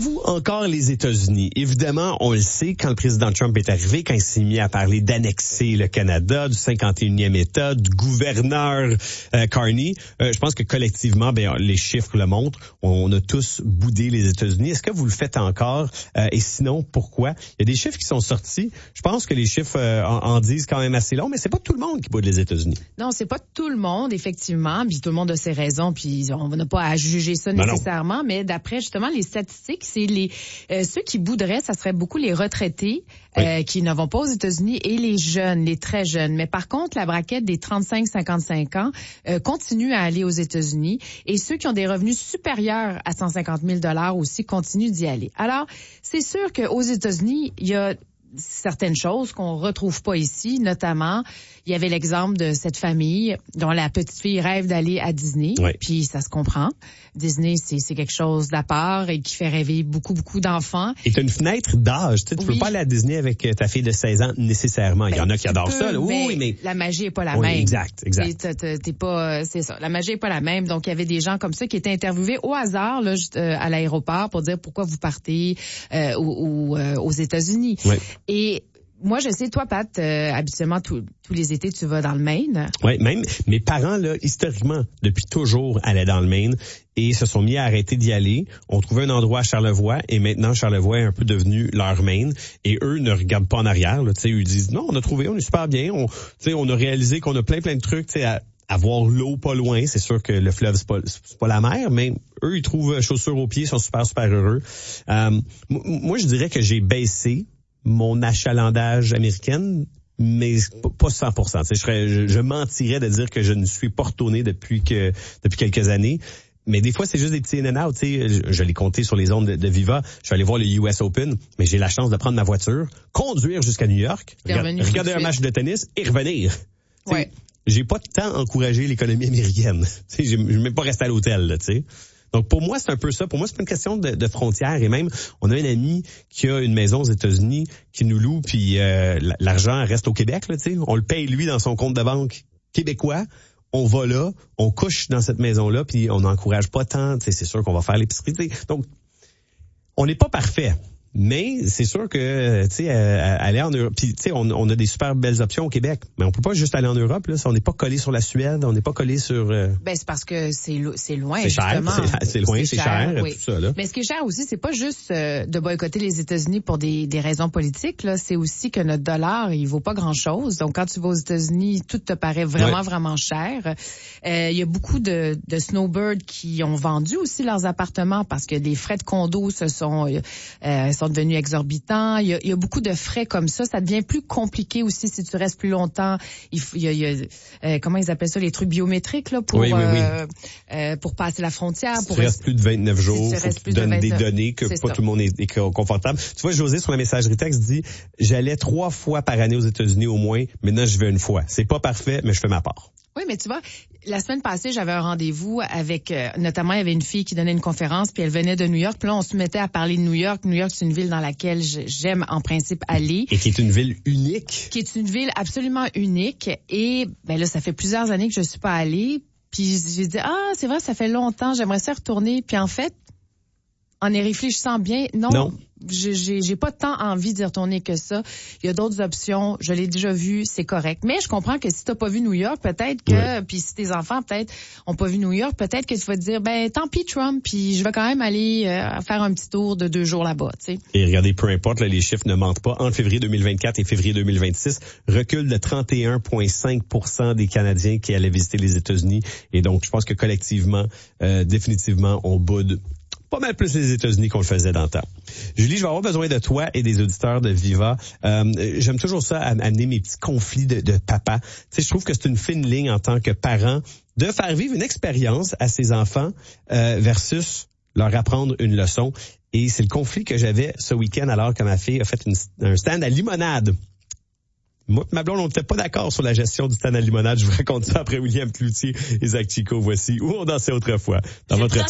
Aimez-vous encore les États-Unis? Évidemment, on le sait, quand le président Trump est arrivé, quand il s'est mis à parler d'annexer le Canada, du 51e État, du gouverneur Carney, je pense que collectivement, les chiffres le montrent, on a tous boudé les États-Unis. Est-ce que vous le faites encore? Et sinon, pourquoi? Il y a des chiffres qui sont sortis. Je pense que les chiffres en disent quand même assez long, mais c'est pas tout le monde qui boude les États-Unis. Non, c'est pas tout le monde, effectivement. Puis tout le monde a ses raisons, puis on n'a pas à juger ça nécessairement. Mais d'après justement les statistiques, c'est ceux qui bouderaient, ça serait beaucoup les retraités qui ne vont pas aux États-Unis et les jeunes, les très jeunes. Mais par contre, la braquette des 35-55 ans continue à aller aux États-Unis et ceux qui ont des revenus supérieurs à 150 000 $ aussi continuent d'y aller. Alors, c'est sûr qu'aux États-Unis, il y a certaines choses qu'on retrouve pas ici, notamment, il y avait l'exemple de cette famille dont la petite fille rêve d'aller à Disney, puis ça se comprend. Disney, c'est quelque chose d'à part et qui fait rêver beaucoup d'enfants. Et t'as une fenêtre d'âge, tu peux pas aller à Disney avec ta fille de 16 ans nécessairement. Il y en a qui adorent ça, là. Oui, mais la magie est pas la même. Exact. T'es pas, c'est ça. La magie est pas la même. Donc il y avait des gens comme ça qui étaient interviewés au hasard là, à l'aéroport pour dire pourquoi vous partez aux États-Unis. Oui. Et moi, je sais, toi, Pat, habituellement, tous les étés, tu vas dans le Maine. Oui, même mes parents, là, historiquement, depuis toujours, allaient dans le Maine et se sont mis à arrêter d'y aller. On trouvait un endroit à Charlevoix et maintenant, Charlevoix est un peu devenu leur Maine. Et eux ne regardent pas en arrière. Là, ils disent, non, on a trouvé, on est super bien. On a réalisé qu'on a plein de trucs, à voir l'eau pas loin. C'est sûr que le fleuve, c'est pas la mer, mais eux, ils trouvent chaussures aux pieds, ils sont super heureux. Moi, je dirais que j'ai baissé mon achalandage américaine, mais pas 100%. Je mentirais de dire que je ne suis pas retourné depuis quelques années. Mais des fois, c'est juste des petits in and out. Je l'ai compté sur les ondes de Viva. Je suis allé voir le US Open, mais j'ai la chance de prendre ma voiture, conduire jusqu'à New York, regarder un match de tennis et revenir. Ouais. J'ai pas tant encouragé l'économie américaine. Je ne vais pas rester à l'hôtel, là, tu sais. Donc, pour moi, c'est un peu ça. Pour moi, c'est pas une question de frontières. Et même, on a un ami qui a une maison aux États-Unis qui nous loue, puis l'argent reste au Québec, là, tu sais. On le paye, lui, dans son compte de banque québécois. On va là, on couche dans cette maison-là, puis on n'encourage pas tant. Tu sais, c'est sûr qu'on va faire l'épicerie, tu sais. Donc, on n'est pas parfait. Mais c'est sûr que, tu sais, aller en Europe, puis tu sais, on a des super belles options au Québec, mais on peut pas juste aller en Europe, là. On n'est pas collé sur la Suède, on n'est pas collé sur... c'est parce que c'est loin, c'est cher, justement. C'est loin, c'est cher, oui. tout ça, là. Mais ce qui est cher aussi, c'est pas juste de boycotter les États-Unis pour des raisons politiques, là. C'est aussi que notre dollar, il vaut pas grand-chose. Donc, quand tu vas aux États-Unis, tout te paraît vraiment cher. Il y a beaucoup de snowbirds qui ont vendu aussi leurs appartements parce que les frais de condo sont devenus exorbitants. Il y a beaucoup de frais comme ça. Ça devient plus compliqué aussi si tu restes plus longtemps. Il y a comment ils appellent ça, les trucs biométriques là pour passer la frontière. Si tu restes plus de 29 jours, faut que tu donnes des données que pas tout le monde est confortable. Tu vois, José sur la messagerie texte dit j'allais 3 fois par année aux États-Unis au moins. Maintenant, je vais 1 fois. C'est pas parfait, mais je fais ma part. Oui, mais tu vois, la semaine passée, j'avais un rendez-vous avec, notamment, il y avait une fille qui donnait une conférence, puis elle venait de New York, puis là, on se mettait à parler de New York. New York, c'est une ville dans laquelle j'aime en principe aller. Et qui est une ville unique. Qui est une ville absolument unique. Et là, ça fait plusieurs années que je suis pas allée. Puis j'ai dit, c'est vrai, ça fait longtemps, j'aimerais ça retourner. Puis en fait, en y réfléchissant bien, non. J'ai pas tant envie d'y retourner que ça. Il y a d'autres options. Je l'ai déjà vu, c'est correct. Mais je comprends que si t'as pas vu New York, peut-être que, puis si tes enfants peut-être ont pas vu New York, peut-être que tu vas te dire, tant pis Trump, puis je vais quand même aller faire un petit tour de 2 jours là-bas, tu sais. Et regardez, peu importe, là, les chiffres ne mentent pas. Entre février 2024 et février 2026, recul de 31,5% des Canadiens qui allaient visiter les États-Unis. Et donc, je pense que collectivement, définitivement, on boude pas mal plus les États-Unis qu'on le faisait dans le temps. Julie, je vais avoir besoin de toi et des auditeurs de Viva. J'aime toujours ça, amener mes petits conflits de papa. Tu sais, je trouve que c'est une fine ligne en tant que parent de faire vivre une expérience à ses enfants versus leur apprendre une leçon. Et c'est le conflit que j'avais ce week-end alors que ma fille a fait un stand à limonade. Moi et ma blonde, on n'était pas d'accord sur la gestion du stand à limonade. Je vous raconte ça après William Cloutier et Zach Chico. Voici Où on dansait autrefois dans votre